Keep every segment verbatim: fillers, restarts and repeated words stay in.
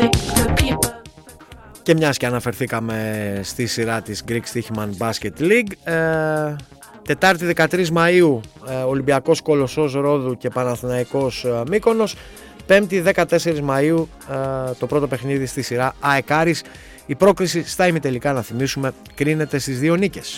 Και μιας και αναφερθήκαμε στη σειρά της Greek Stichman Basket League, ε, Τετάρτη δεκατρείς Μαΐου ε, Ολυμπιακός Κολοσσός Ρόδου και Παναθηναϊκός ε, Μύκονος. Πέμπτη δεκατέσσερις Μαΐου ε, το πρώτο παιχνίδι στη σειρά ΑΕΚ Άρης. Η πρόκριση στα ημιτελικά, να θυμίσουμε, κρίνεται στις δύο νίκες.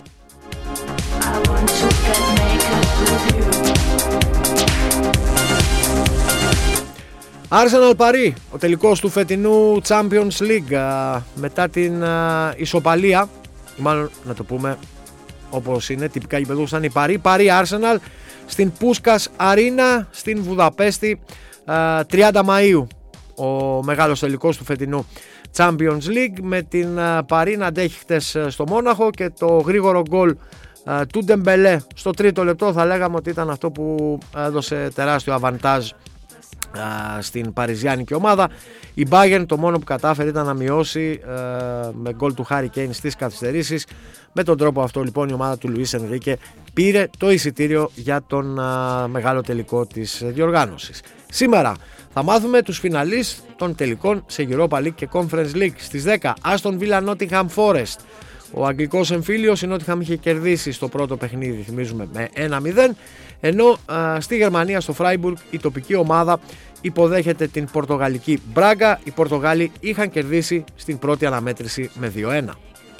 Arsenal Paris, ο τελικός του φετινού Champions League, ε, μετά την ε, ισοπαλία, ή μάλλον να το πούμε όπως είναι, τυπικά γηπεδούσαν οι Paris, Paris Arsenal στην Πούσκας Αρίνα στην Βουδαπέστη, ε, τριάντα Μαΐου ο μεγάλος τελικός του φετινού Champions League, με την Paris να αντέχει χτες στο Μόναχο και το γρήγορο γκολ ε, του Ντεμπελέ στο τρίτο λεπτό θα λέγαμε ότι ήταν αυτό που έδωσε τεράστιο αβαντάζ Uh, στην παριζιάνικη ομάδα. Η Bayern το μόνο που κατάφερε ήταν να μειώσει uh, με γκολ του Harry Kane στις καθυστερήσεις. Με τον τρόπο αυτό λοιπόν η ομάδα του Λουίς Ενρίκε πήρε το εισιτήριο για τον uh, μεγάλο τελικό της διοργάνωσης. Σήμερα θα μάθουμε τους φιναλίστ των τελικών σε Europa League και Conference League. Στις δέκα Aston Villa Nottingham Forest. Ο αγγλικός εμφύλιος, η Nottingham είχε κερδίσει στο πρώτο παιχνίδι, θυμίζουμε, με ένα μηδέν, ενώ α, στη Γερμανία, στο Freiburg, η τοπική ομάδα υποδέχεται την πορτογαλική Μπράγκα. Οι Πορτογάλοι είχαν κερδίσει στην πρώτη αναμέτρηση με δύο ένα.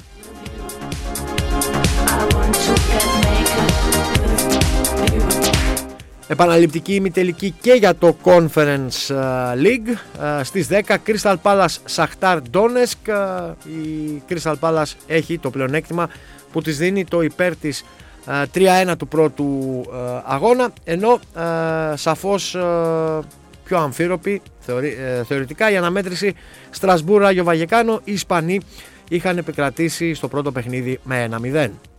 Επαναληπτική ημιτελική και για το Conference League. Στις δέκα Crystal Palace Shakhtar Donetsk. Η Crystal Palace έχει το πλεονέκτημα που της δίνει το υπέρ της τρία ένα του πρώτου αγώνα, ενώ σαφώς πιο αμφίροπη θεωρητικά η αναμέτρηση Στρασβούργο Ράγιο Βαγεκάνο. Οι Ισπανοί είχαν επικρατήσει στο πρώτο παιχνίδι με ένα μηδέν.